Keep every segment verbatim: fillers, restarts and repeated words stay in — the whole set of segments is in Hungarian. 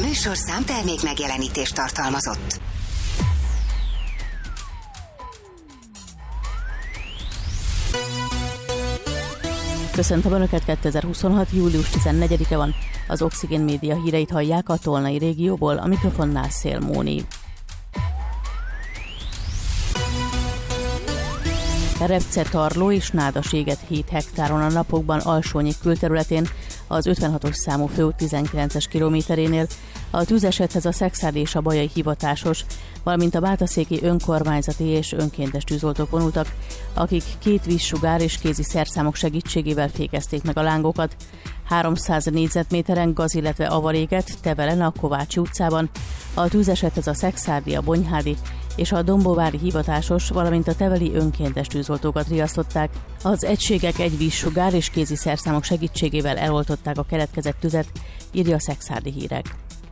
műsor számtermék megjelenítést tartalmazott. Köszöntöm Önöket, kétezer-huszonhat. július tizennegyedike van, az Oxigén Média híreit hallják a Tolnai régióból, a mikrofonnál Szél Móni. Repce, Tarló és Nádas éget hét hektáron a napokban Alsónyi külterületén, az ötvenhatos számú főút tizenkilences kilométerénél. A tűzesethez a Szekszárdi és a Bajai hivatásos, valamint a Bátaszéki önkormányzati és önkéntes tűzoltók vonultak, akik két vízsugár és kézi szerszámok segítségével fékezték meg a lángokat. háromszáz négyzetméteren gaz, illetve avar égett Tevelen, a Kovácsi utcában. A tűzesethez a Szekszárdi, a Bonyhádi és a Dombovári hivatásos, valamint a teveli önkéntes tűzoltókat riasztották. Az egységek egy vízsugár és kézi szerszámok segítségével eloltották a keletkezett tüzet, írja a Szekszárdi Hírek.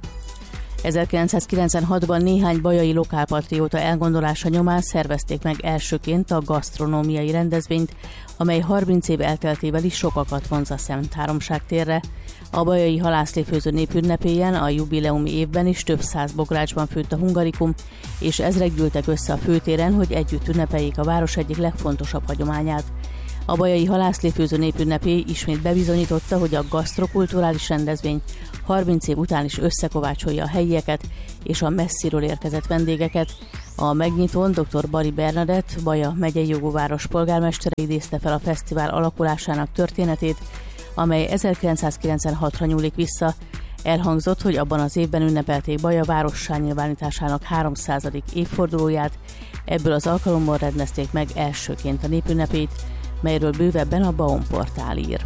ezerkilencszázkilencvenhatban néhány bajai lokálpatrióta elgondolása nyomán szervezték meg elsőként a gasztronómiai rendezvényt, amely harminc év elteltével is sokakat vonz a Szentháromság térre. A bajai halászléfőző népünnepélyen a jubileumi évben is több száz bográcsban főtt a hungarikum, és ezrek gyűltek össze a főtéren, hogy együtt ünnepeljék a város egyik legfontosabb hagyományát. A bajai halászléfőző népünnepély ismét bebizonyította, hogy a gasztrokulturális rendezvény harminc év után is összekovácsolja a helyieket és a messziről érkezett vendégeket. A megnyitón dr. Bari Bernadett, Baja megyei jogú város polgármestere idézte fel a fesztivál alakulásának történetét, amely ezerkilencszázkilencvenhatra nyúlik vissza. Elhangzott, hogy abban az évben ünnepelték Baja várossá nyilvánításának háromszázadik évfordulóját, ebből az alkalommal rendezték meg elsőként a népünnepét, melyről bővebben a Baon portál ír.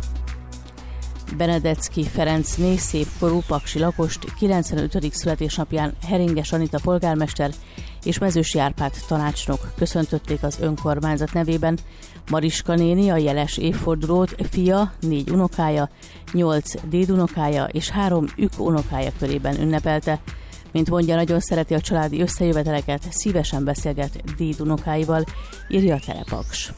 Benedecki Ferencné szépkorú paksi lakost kilencvenötödik születésnapján Heringes Anita polgármester és Mezősi Árpád tanácsnok köszöntötték az önkormányzat nevében. Mariska néni a jeles évfordulót fia, négy unokája, nyolc dédunokája és három ük unokája körében ünnepelte. Mint mondja, nagyon szereti a családi összejöveteleket, szívesen beszélget dédunokáival, írja a Telepaks.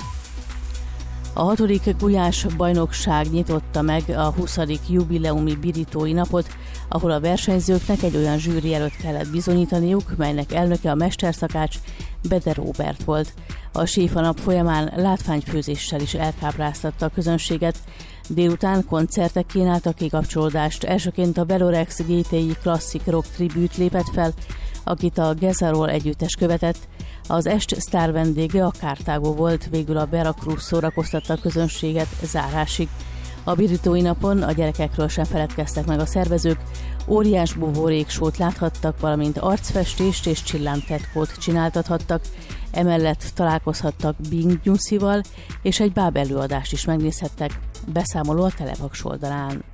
A hatodik gulyás bajnokság nyitotta meg a huszadik jubileumi birítói napot, ahol a versenyzőknek egy olyan zsűri előtt kellett bizonyítaniuk, melynek elnöke a mesterszakács Bede Róbert volt. A séf a nap folyamán látványfőzéssel is elkápráztatta a közönséget. Délután koncertek kínáltak kikapcsolódást. Elsőként a Velorex gé té i Classic Rock Tribute lépett fel, akit a Gezarol együttes követett. Az est sztár vendége a Cartago volt, végül a Veracruz szórakoztatta a közönséget zárásig. A birítói napon a gyerekekről sem feledkeztek meg a szervezők, óriás buboréksót láthattak, valamint arcfestést és csillámtetkót csináltathattak, emellett találkozhattak Bing Nyuszival, és egy báb előadást is megnézhettek. Beszámoló a Telepaks oldalán.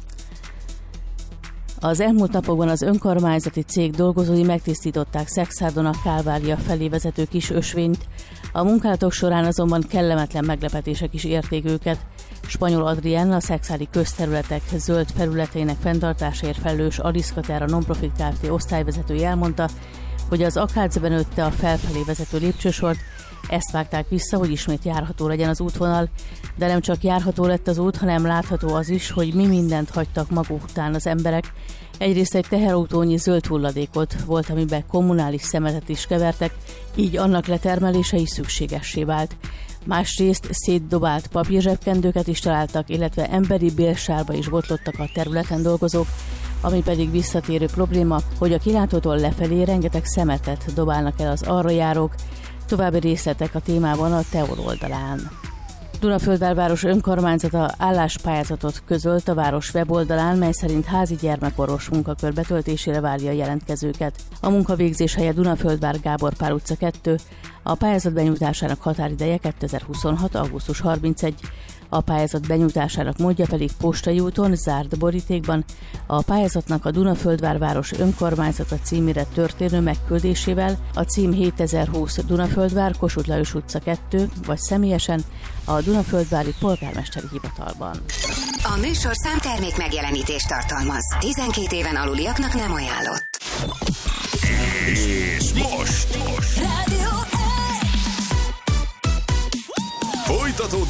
Az elmúlt napokban az önkormányzati cég dolgozói megtisztították Szekszárdon a Kálvária felé vezető kis ösvényt. A munkálatok során azonban kellemetlen meglepetések is érték őket. Spanyol Adrián, a szekszárdi közterületek zöld felületeinek fenntartásáért felelős Aliszka Terra Nonprofit Kft. Osztályvezetője elmondta, hogy az akácben nőtte a felfelé vezető lépcsősort, ezt vágták vissza, hogy ismét járható legyen az útvonal, de nem csak járható lett az út, hanem látható az is, hogy mi mindent hagytak maguk után az emberek. Egyrészt egy teherautónyi zöld hulladékot volt, amiben kommunális szemetet is kevertek, így annak letermelése is szükségessé vált. Másrészt szétdobált papírzsebkendőket is találtak, illetve emberi bélsárba is botlottak a területen dolgozók, ami pedig visszatérő probléma, hogy a kilátótól lefelé rengeteg szemetet dobálnak el az arra járók. További részletek a témában a Teor oldalán. Dunaföldvárváros önkormányzata álláspályázatot közölt a város weboldalán, mely szerint házi gyermekorvos munkakör betöltésére várja a jelentkezőket. A munkavégzés helye Dunaföldvár Gábor Pál utca kettő, a pályázat benyújtásának határideje kétezer-huszonhat. augusztus harmincegyedike. A pályázat benyújtásának módja pedig postai úton, zárt borítékban, a pályázatnak a Dunaföldvár város önkormányzata címére történő megküldésével, a cím hétezer-húsz Dunaföldvár, Kossuth Lajos utca kettő, vagy személyesen a Dunaföldvári polgármesteri hivatalban. A műsor számtermék megjelenítést tartalmaz. tizenkét éven aluliaknak nem ajánlott. És most, most. Rádió folytatódik